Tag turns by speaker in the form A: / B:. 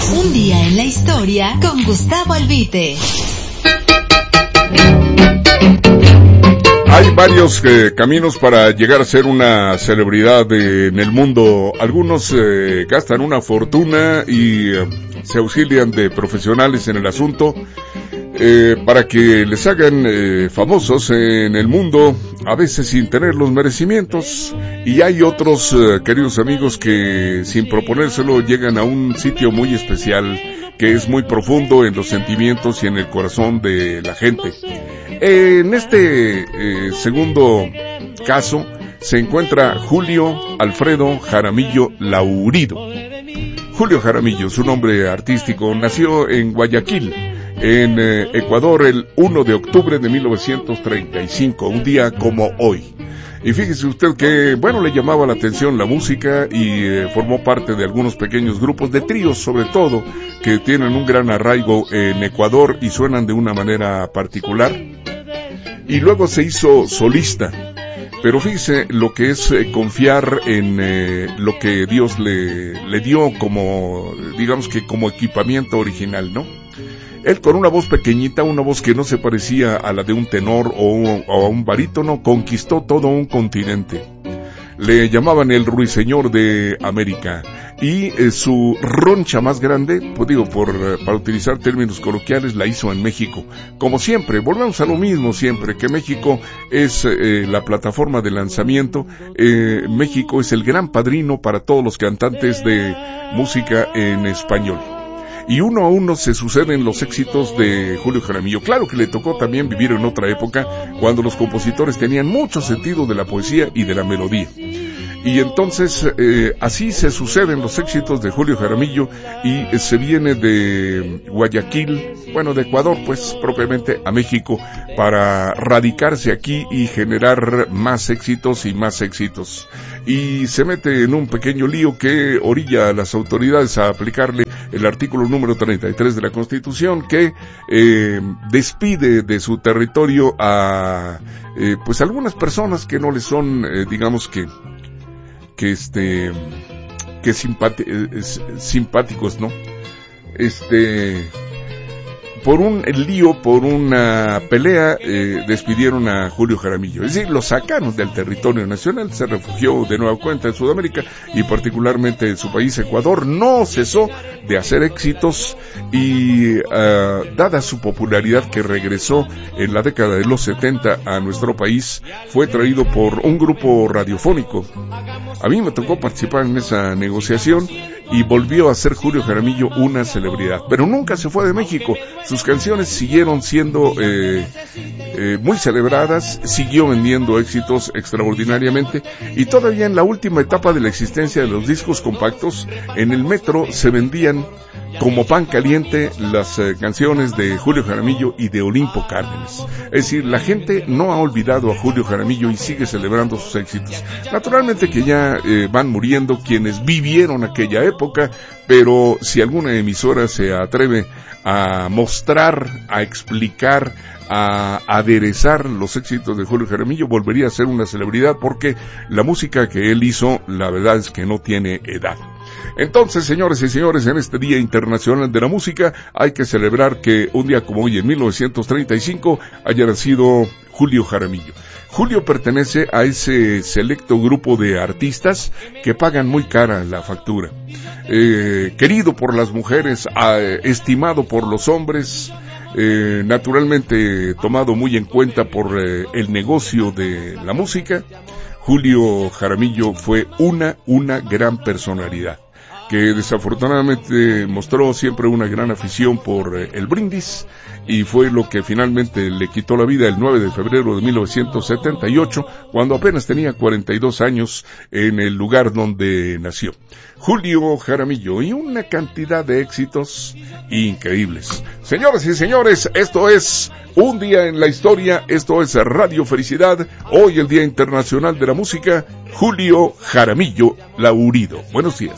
A: Un día en la historia con Gustavo Albite.
B: Hay varios caminos para llegar a ser una celebridad en el mundo. Algunos gastan una fortuna y se auxilian de profesionales en el asunto para que les hagan famosos en el mundo, a veces sin tener los merecimientos. Y hay otros, queridos amigos, que sin proponérselo llegan a un sitio muy especial, que es muy profundo en los sentimientos y en el corazón de la gente. En este segundo caso se encuentra Julio Alfredo Jaramillo Laurido. Julio Jaramillo, su nombre artístico, nació en Guayaquil, en Ecuador, el 1 de octubre de 1935, un día como hoy. Y fíjese usted que, bueno, le llamaba la atención la música y formó parte de algunos pequeños grupos de tríos, sobre todo, que tienen un gran arraigo en Ecuador y suenan de una manera particular. Y luego se hizo solista. Pero fíjese lo que es confiar en lo que Dios le dio como, digamos que como equipamiento original, ¿no? Él con una voz pequeñita, una voz que no se parecía a la de un tenor o a un barítono, conquistó todo un continente. Le llamaban el ruiseñor de América. Y su roncha más grande, pues digo, para utilizar términos coloquiales, la hizo en México. Como siempre, volvemos a lo mismo siempre, que México es la plataforma de lanzamiento. México es el gran padrino para todos los cantantes de música en español. Y uno a uno se suceden los éxitos de Julio Jaramillo. Claro que le tocó también vivir en otra época, cuando los compositores tenían mucho sentido de la poesía y de la melodía. Y entonces así se suceden los éxitos de Julio Jaramillo, y se viene de Guayaquil, bueno, de Ecuador pues propiamente, a México para radicarse aquí y generar más éxitos y más éxitos. Y se mete en un pequeño lío que orilla a las autoridades a aplicarle el artículo número 33 de la Constitución, que despide de su territorio a pues algunas personas que no le son simpáticos, ¿no? Por un lío, por una pelea, despidieron a Julio Jaramillo. Es decir, lo sacaron del territorio nacional, se refugió de nueva cuenta en Sudamérica y particularmente en su país, Ecuador. No cesó de hacer éxitos y, dada su popularidad que regresó en la década de los 70 a nuestro país, fue traído por un grupo radiofónico. A mí me tocó participar en esa negociación y volvió a ser Julio Jaramillo una celebridad. Pero nunca se fue de México. Sus canciones siguieron siendo muy celebradas, siguió vendiendo éxitos extraordinariamente, y todavía en la última etapa de la existencia de los discos compactos, en el metro se vendían como pan caliente las canciones de Julio Jaramillo y de Olimpo Cárdenas. Es decir, la gente no ha olvidado a Julio Jaramillo y sigue celebrando sus éxitos. Naturalmente que ya van muriendo quienes vivieron aquella época, pero si alguna emisora se atreve a mostrar, a explicar, a aderezar los éxitos de Julio Jaramillo, volvería a ser una celebridad, porque la música que él hizo, la verdad es que no tiene edad. Entonces, señores y señores, en este Día Internacional de la Música hay que celebrar que un día como hoy, en 1935, haya nacido Julio Jaramillo. Julio pertenece a ese selecto grupo de artistas que pagan muy cara la factura. Querido por las mujeres, estimado por los hombres, naturalmente tomado muy en cuenta por el negocio de la música. Julio Jaramillo fue una gran personalidad, que desafortunadamente mostró siempre una gran afición por el brindis, y fue lo que finalmente le quitó la vida el 9 de febrero de 1978, cuando apenas tenía 42 años, en el lugar donde nació. Julio Jaramillo, y una cantidad de éxitos increíbles. Señoras y señores, esto es Un Día en la Historia, esto es Radio Felicidad, hoy el Día Internacional de la Música, Julio Jaramillo Laurido. Buenos días.